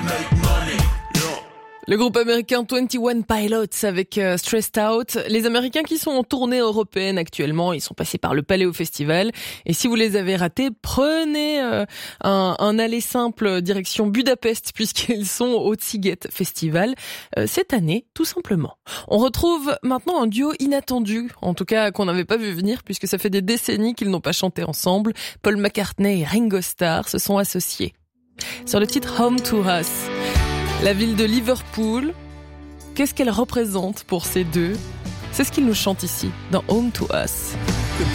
Le groupe américain 21 Pilots avec Stressed Out. Les Américains qui sont en tournée européenne actuellement, ils sont passés par le Paléo Festival. Et si vous les avez ratés, prenez un aller simple direction Budapest puisqu'ils sont au Sziget Festival cette année, tout simplement. On retrouve maintenant un duo inattendu, en tout cas qu'on n'avait pas vu venir puisque ça fait des décennies qu'ils n'ont pas chanté ensemble. Paul McCartney et Ringo Starr se sont associés. Sur le titre Home to Us. La ville de Liverpool, qu'est-ce qu'elle représente pour ces deux ? C'est ce qu'ils nous chantent ici, dans Home to Us.